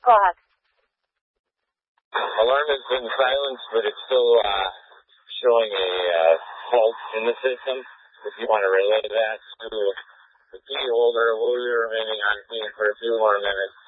o'clock. Alarm has been silenced, but it's still showing a fault in the system. If you want to relay that to the key holder, we'll be remaining on scene for a few more minutes.